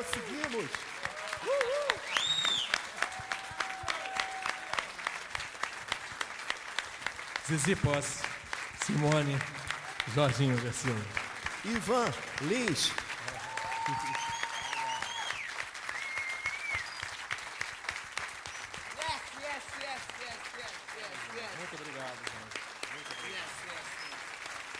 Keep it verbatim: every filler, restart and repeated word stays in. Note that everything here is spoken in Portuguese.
Conseguimos! Zizi Posse, Simone, Jorginho Garcia. Ivan Lins. Yes, yes, yes, yes, yes, yes, yes. Muito obrigado, gente. Muito obrigado. Yes, yes.